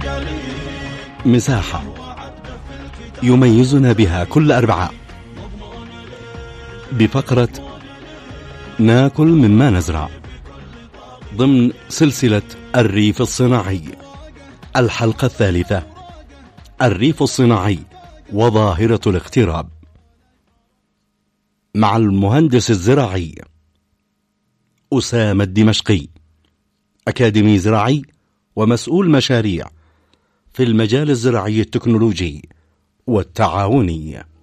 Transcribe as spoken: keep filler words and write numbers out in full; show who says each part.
Speaker 1: مساحة يميزنا بها كل أربعاء بفقرة ناكل مما نزرع ضمن سلسلة الريف الصناعي. الحلقة الثالثة: الريف الصناعي وظاهرة الاغتراب، مع المهندس الزراعي أسامة الدمشقي، أكاديمي زراعي ومسؤول مشاريع في المجال الزراعي التكنولوجي والتعاوني.